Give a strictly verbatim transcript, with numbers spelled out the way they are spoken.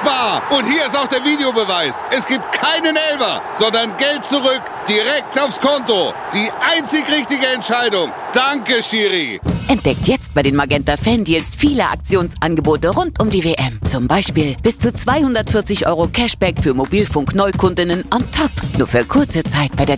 unfassbar. Und hier ist auch der Videobeweis. Es gibt keinen Elfer, sondern Geld zurück, direkt aufs Konto. Die einzig richtige Entscheidung. Danke, Schiri. Entdeckt jetzt bei den Magenta Fan-Deals viele Aktionsangebote rund um die W M. Zum Beispiel bis zu zweihundertvierzig Euro Cashback für Mobilfunk-Neukundinnen on top. Nur für kurze Zeit bei der